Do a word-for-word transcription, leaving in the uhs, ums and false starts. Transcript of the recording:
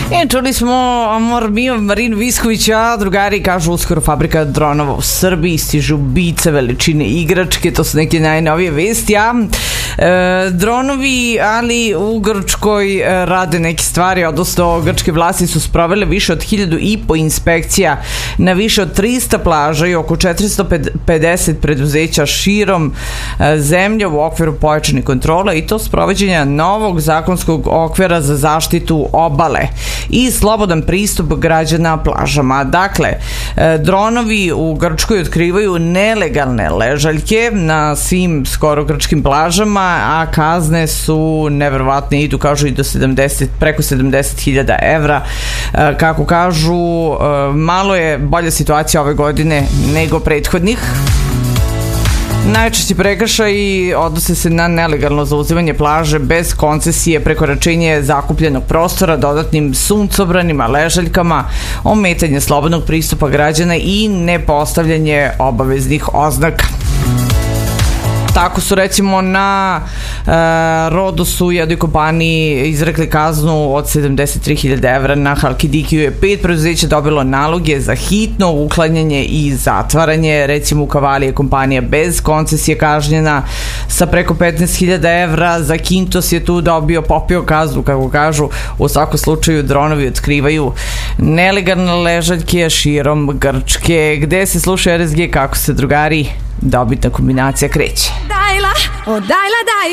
E, čuli smo Amor Mio, Marinu Viskovića, drugari kažu uskoro fabrika dronova u Srbiji, stižu bice veličine igračke, to su neke najnovije vesti, a e, dronovi, ali u Grčkoj e, rade neke stvari, odnosno grčke vlasti su sprovele više od hiljadu i po inspekcija na više od trista plaža i oko četiristo pedeset preduzeća širom e, zemlje u okviru pojačane kontrole, i to sprovođenja novog zakonskog okvira za zaštitu obale i slobodan pristup građana plažama. Dakle, dronovi u Grčkoj otkrivaju nelegalne ležaljke na svim skoro grčkim plažama, a kazne su neverovatne, idu kažu i do sedamdeset, preko sedamdeset hiljada evra. Kako kažu, malo je bolja situacija ove godine nego prethodnih. Najčešći prekršaji odnose se na nelegalno zauzimanje plaže bez koncesije, prekoračenje zakupljenog prostora dodatnim suncobranima, ležaljkama, ometanje slobodnog pristupa građana i nepostavljanje obaveznih oznaka. Tako su recimo na e, Rodosu, jednoj kompaniji, izrekli kaznu od sedamdeset tri hiljade evra. Na Halkidikiju je pet preduzeća dobilo naloge za hitno uklanjanje i zatvaranje. Recimo u Kavali je kompanija bez koncesije kažnjena sa preko petnaest hiljada evra. Za Kintos je tu dobio, popio kaznu, kako kažu. U svakom slučaju dronovi otkrivaju nelegalne ležaljke širom Grčke. Gde se sluša R S G, kako se, drugari, dobitna kombinacija kreće. Dajla, o dajla, daj.